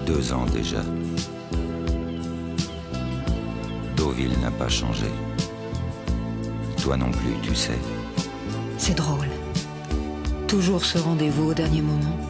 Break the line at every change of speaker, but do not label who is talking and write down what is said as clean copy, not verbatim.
2 ans déjà. Deauville n'a pas changé. Toi non plus, tu sais.
C'est drôle. Toujours ce rendez-vous au dernier moment.